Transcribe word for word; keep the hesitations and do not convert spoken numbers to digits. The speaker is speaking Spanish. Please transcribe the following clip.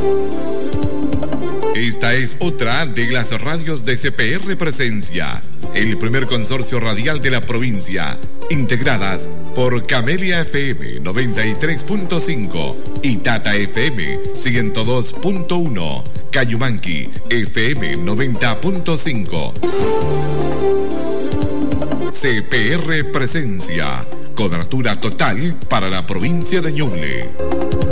Esta es otra de las radios de C P R Presencia, el primer consorcio radial de la provincia, integradas por Camelia F M noventa y tres punto cinco, Itata F M ciento dos punto uno, Cayumanqui F M noventa punto cinco. C P R Presencia, cobertura total para la provincia de Ñuble.